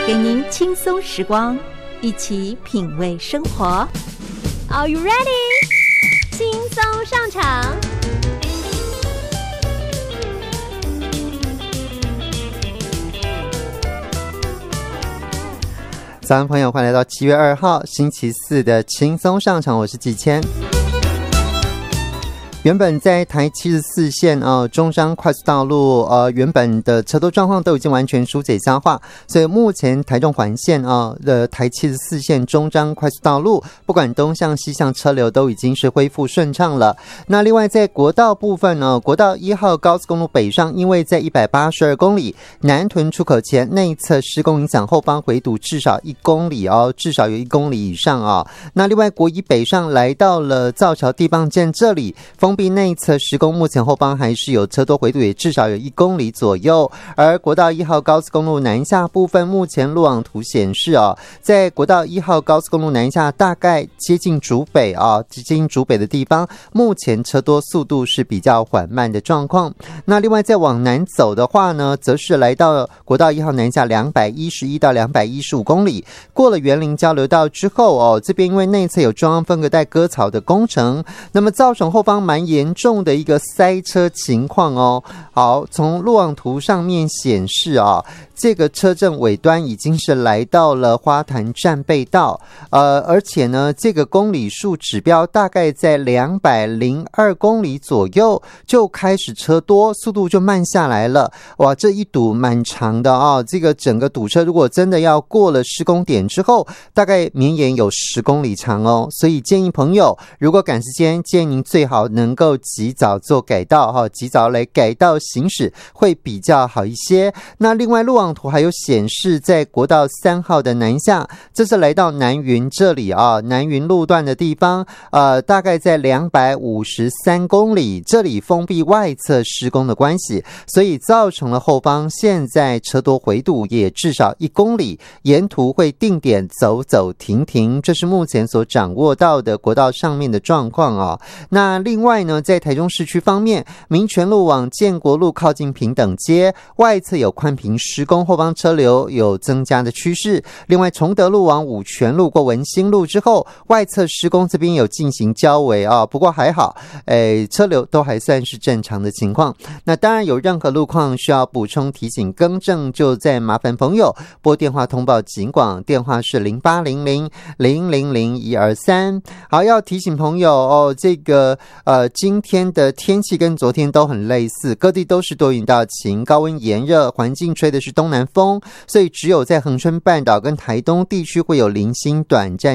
给您轻松时光，一起品味生活。 Are you ready？ 轻松上场。 早安朋友，欢迎来到7月2号星期四的轻松上场，我是季谦。原本在台74线中彰快速道路原本的车多状况都已经完全疏解消化，所以目前台中环线的台74线中彰快速道路不管东向西向车流都已经是恢复顺畅了。那另外在国道部分国道1号高速公路北上，因为在182公里南屯出口前内侧施工影响，后方回堵至少1公里至少有1公里以上那另外国一北上来到了造桥地磅站这里，封闭内侧施工，目前后方还是有车多回堵，也至少有1公里左右。而国道1号高速公路南下部分，目前路网图显示在国道1号高速公路南下大概接近竹北接近竹北的地方，目前车多速度是比较缓慢的状况。那另外再往南走的话呢，则是来到国道1号南下211到215公里，过了园林交流道之后这边因为内侧有中央分隔带割草的工程，那么造成后方蛮严重的一个塞车情况好，从路网图上面显示这个车阵尾端已经是来到了花坛站背道而且呢这个公里数指标大概在202公里左右就开始车多，速度就慢下来了。哇，这一堵蛮长的这个整个堵车如果真的要过了施工点之后，大概绵延有10公里长所以建议朋友如果赶时间，建议您最好能够及早做改道及早来改道行驶会比较好一些。那另外路网图还有显示在国道3号的南下，这是来到南云这里南云路段的地方大概在253公里，这里封闭外侧施工的关系，所以造成了后方现在车多回堵，也至少1公里，沿途会定点走走停停，这是目前所掌握到的国道上面的状况那另外呢，在台中市区方面，民权路往建国路靠近平等街外侧有宽屏施工，后方车流有增加的趋势。另外崇德路往五权路过文心路之后，外侧施工这边有进行交围不过还好车流都还算是正常的情况。那当然有任何路况需要补充提醒更正，就再麻烦朋友拨电话通报警广，电话是0800000123。好，要提醒朋友这个今天的天气跟昨天都很类似，各地都是多云到晴，高温炎热，环境吹的是东南风，所以只有在恒春半岛跟台东地区会有零星短暂